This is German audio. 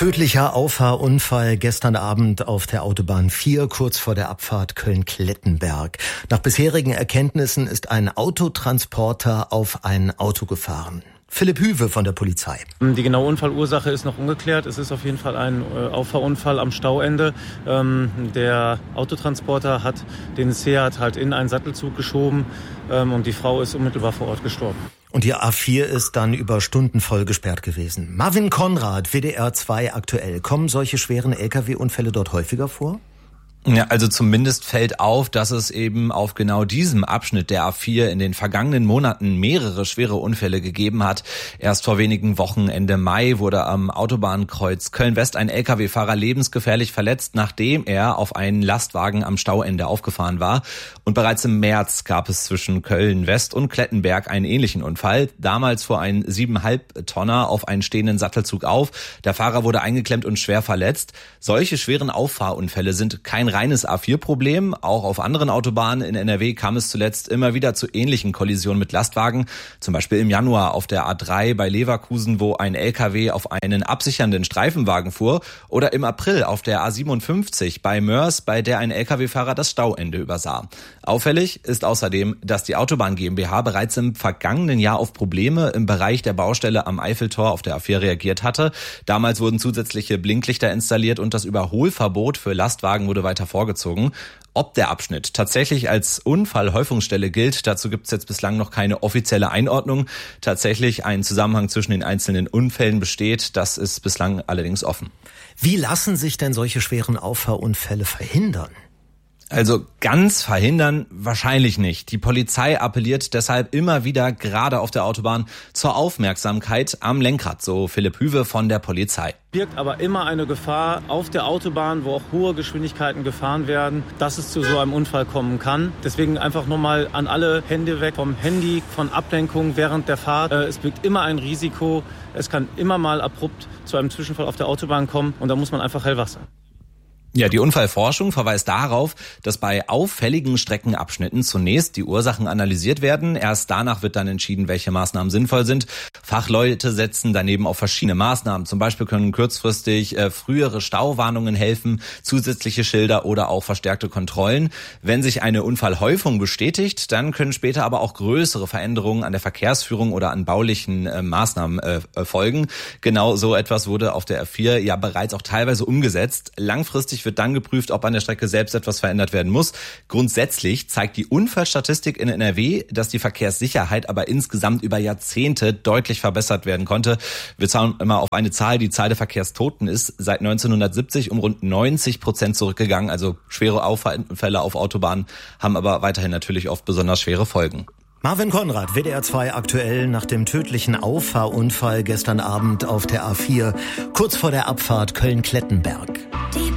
Tödlicher Auffahrunfall gestern Abend auf der Autobahn 4, kurz vor der Abfahrt Köln-Klettenberg. Nach bisherigen Erkenntnissen ist ein Autotransporter auf ein Auto gefahren. Philipp Hüwe von der Polizei. Die genaue Unfallursache ist noch ungeklärt. Es ist auf jeden Fall ein Auffahrunfall am Stauende. Der Autotransporter hat den Seat halt in einen Sattelzug geschoben und die Frau ist unmittelbar vor Ort gestorben. Und die A4 ist dann über Stunden voll gesperrt gewesen. Marvin Konrad, WDR 2 aktuell. Kommen solche schweren Lkw-Unfälle dort häufiger vor? Ja, also zumindest fällt auf, dass es eben auf genau diesem Abschnitt der A4 in den vergangenen Monaten mehrere schwere Unfälle gegeben hat. Erst vor wenigen Wochen, Ende Mai, wurde am Autobahnkreuz Köln-West ein Lkw-Fahrer lebensgefährlich verletzt, nachdem er auf einen Lastwagen am Stauende aufgefahren war. Und bereits im März gab es zwischen Köln-West und Klettenberg einen ähnlichen Unfall. Damals fuhr ein 7,5 Tonner auf einen stehenden Sattelzug auf. Der Fahrer wurde eingeklemmt und schwer verletzt. Solche schweren Auffahrunfälle sind kein reines A4-Problem. Auch auf anderen Autobahnen in NRW kam es zuletzt immer wieder zu ähnlichen Kollisionen mit Lastwagen. Zum Beispiel im Januar auf der A3 bei Leverkusen, wo ein LKW auf einen absichernden Streifenwagen fuhr. Oder im April auf der A57 bei Mörs, bei der ein LKW-Fahrer das Stauende übersah. Auffällig ist außerdem, dass die Autobahn GmbH bereits im vergangenen Jahr auf Probleme im Bereich der Baustelle am Eiffeltor auf der A4 reagiert hatte. Damals wurden zusätzliche Blinklichter installiert und das Überholverbot für Lastwagen wurde weiter vorgezogen. Ob der Abschnitt tatsächlich als Unfallhäufungsstelle gilt, dazu gibt es jetzt bislang noch keine offizielle Einordnung. Tatsächlich ein Zusammenhang zwischen den einzelnen Unfällen besteht, das ist bislang allerdings offen. Wie lassen sich denn solche schweren Auffahrunfälle verhindern? Also ganz verhindern wahrscheinlich nicht. Die Polizei appelliert deshalb immer wieder, gerade auf der Autobahn, zur Aufmerksamkeit am Lenkrad, so Philipp Hüwe von der Polizei. Birgt aber immer eine Gefahr auf der Autobahn, wo auch hohe Geschwindigkeiten gefahren werden, dass es zu so einem Unfall kommen kann. Deswegen einfach nochmal an alle Hände weg vom Handy, von Ablenkung während der Fahrt. Es birgt immer ein Risiko. Es kann immer mal abrupt zu einem Zwischenfall auf der Autobahn kommen und da muss man einfach hellwach sein. Ja, die Unfallforschung verweist darauf, dass bei auffälligen Streckenabschnitten zunächst die Ursachen analysiert werden. Erst danach wird dann entschieden, welche Maßnahmen sinnvoll sind. Fachleute setzen daneben auf verschiedene Maßnahmen. Zum Beispiel können kurzfristig frühere Stauwarnungen helfen, zusätzliche Schilder oder auch verstärkte Kontrollen. Wenn sich eine Unfallhäufung bestätigt, dann können später aber auch größere Veränderungen an der Verkehrsführung oder an baulichen Maßnahmen folgen. Genau so etwas wurde auf der A4 ja bereits auch teilweise umgesetzt. Langfristig wird dann geprüft, ob an der Strecke selbst etwas verändert werden muss. Grundsätzlich zeigt die Unfallstatistik in NRW, dass die Verkehrssicherheit aber insgesamt über Jahrzehnte deutlich verbessert werden konnte. Wir schauen immer auf eine Zahl. Die Zahl der Verkehrstoten ist seit 1970 um rund 90% zurückgegangen. Also schwere Unfälle auf Autobahnen haben aber weiterhin natürlich oft besonders schwere Folgen. Marvin Konrad, WDR 2 aktuell nach dem tödlichen Auffahrunfall gestern Abend auf der A4, kurz vor der Abfahrt Köln-Klettenberg.